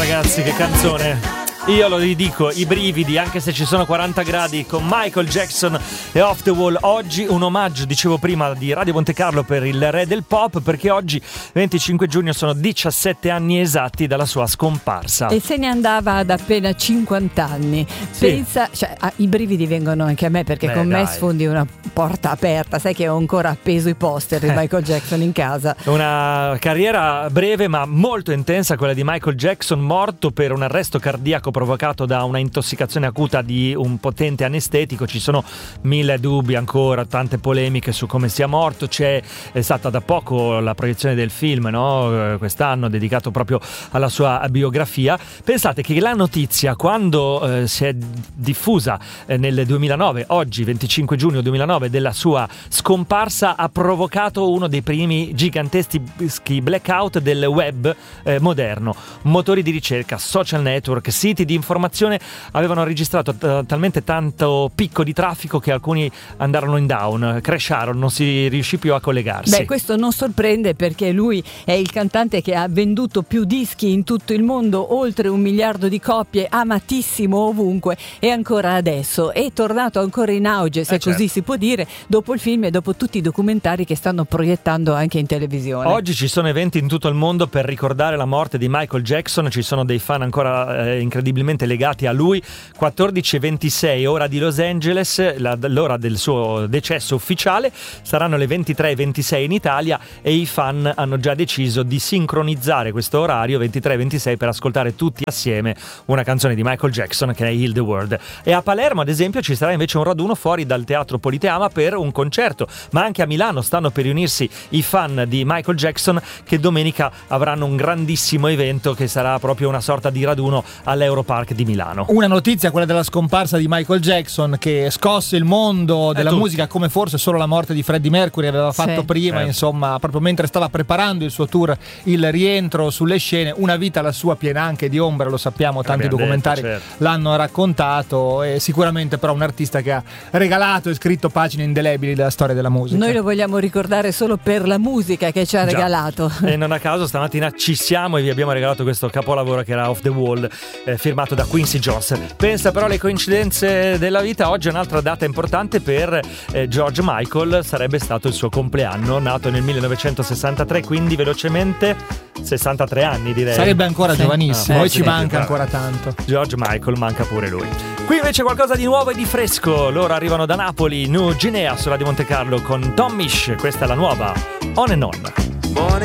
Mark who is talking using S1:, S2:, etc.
S1: ragazzi, che canzone! Io lo ridico, i brividi, anche se ci sono 40 gradi, con Michael Jackson e Off the Wall. Oggi un omaggio, dicevo prima, di Radio Monte Carlo per il re del pop, perché oggi 25 giugno sono 17 anni esatti dalla sua scomparsa.
S2: E se ne andava ad appena 50 anni.
S1: Sì.
S2: Pensa, i brividi vengono anche a me, perché con me sfondi una porta aperta. Sai che ho ancora appeso i poster di Michael Jackson in casa.
S1: Una carriera breve ma molto intensa, quella di Michael Jackson, morto per un arresto cardiaco provocato da una intossicazione acuta di un potente anestetico. Ci sono mille dubbi ancora, tante polemiche su come sia morto. È stata da poco la proiezione del film, no? Quest'anno, dedicato proprio alla sua biografia. Pensate che la notizia, quando si è diffusa nel 2009, oggi 25 giugno 2009, della sua scomparsa, ha provocato uno dei primi giganteschi blackout del web moderno. Motori di ricerca, social network, siti di informazione avevano registrato talmente tanto picco di traffico che alcuni andarono in down, crasharono, non si riuscì più a collegarsi.
S2: Beh, questo non sorprende, perché lui è il cantante che ha venduto più dischi in tutto il mondo, oltre 1 miliardo di copie, amatissimo ovunque, e ancora adesso è tornato ancora in auge, se così si può dire, dopo il film e dopo tutti i documentari che stanno proiettando anche in televisione.
S1: Oggi ci sono eventi in tutto il mondo per ricordare la morte di Michael Jackson, ci sono dei fan ancora incredibilmente legati a lui. 14:26 ora di Los Angeles, l'ora del suo decesso ufficiale. Saranno le 23:26 in Italia, e i fan hanno già deciso di sincronizzare questo orario 23:26 per ascoltare tutti assieme una canzone di Michael Jackson, che è Heal the World. E a Palermo, ad esempio, ci sarà invece un raduno fuori dal Teatro Politeama per un concerto, ma anche a Milano stanno per riunirsi i fan di Michael Jackson, che domenica avranno un grandissimo evento che sarà proprio una sorta di raduno all'Europark di Milano.
S3: Una notizia, quella della scomparsa di Michael Jackson, che scosse il mondo della musica come forse solo la morte di Freddie Mercury aveva fatto prima, insomma, proprio mentre stava preparando il suo tour, il rientro sulle scene. Una vita la sua piena anche di ombre, lo sappiamo, tanti documentari l'hanno raccontato, e sicuramente però un artista che ha regalato e scritto pagine indelebili della storia della musica.
S2: Noi lo vogliamo ricordare solo per la musica che ci ha regalato.
S1: E non a caso stamattina ci siamo e vi abbiamo regalato questo capolavoro che era Off the Wall, firmato da Quincy Jones. Pensa però alle coincidenze della vita. Oggi è un'altra data importante per George Michael, sarebbe stato il suo compleanno, nato nel 1963, quindi velocemente 63 anni, direi.
S3: Sarebbe ancora giovanissimo, poi ci manca ancora tanto.
S1: George Michael, manca pure lui. Qui invece qualcosa di nuovo e di fresco. Loro arrivano da Napoli, New Guinea, su Radio Monte Carlo con Tom Misch. Questa è la nuova On and On.